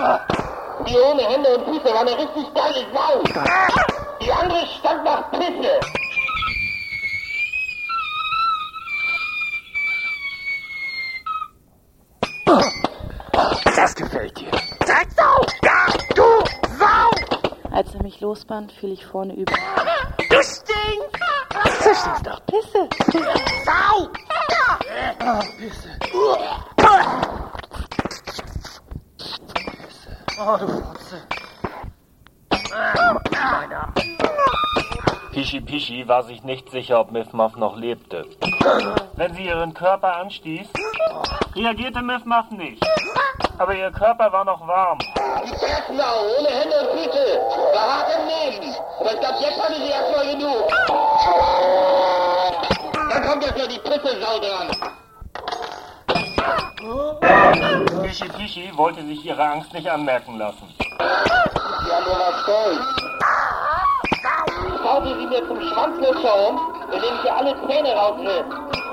Die ohne Hände und Füße war eine richtig geile Sau. Die andere stank nach Pisse. Das gefällt dir. Drecksau! Ja, du Sau! Als er mich losband, fiel ich vorne über. Du stinkst! Du stinkst nach Pisse. Sau! Pisse. Oh, du Fotze. Meiner. Pischi war sich nicht sicher, ob Miff Muff noch lebte. Wenn sie ihren Körper anstieß, reagierte Miff Muff nicht. Aber ihr Körper war noch warm. Die Drecksau, ohne Hände und Füße, war hart im Leben. Aber ich glaube, jetzt hatte sie erstmal genug. Dann kommt jetzt noch die Pisse-Sau dran. Pischi wollte sich ihre Angst nicht anmerken lassen. Die andere war stolz. Schaute sie mir zum Schwanzlutscher um, indem ich ihr alle Zähne rausriss.